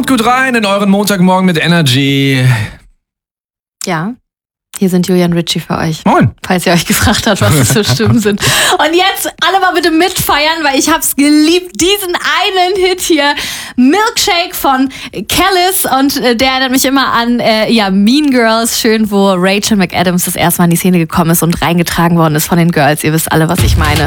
gut rein in euren Montagmorgen mit Energy. Ja, hier sind Julian Ritchie für euch. Moin. Falls ihr euch gefragt habt, was das für Stimmen sind. Und jetzt alle mal bitte mitfeiern, weil ich hab's geliebt, diesen einen Hit hier. Milkshake von Kelis. Und der erinnert mich immer an Mean Girls. Schön, wo Rachel McAdams das erste Mal in die Szene gekommen ist und reingetragen worden ist von den Girls. Ihr wisst alle, was ich meine.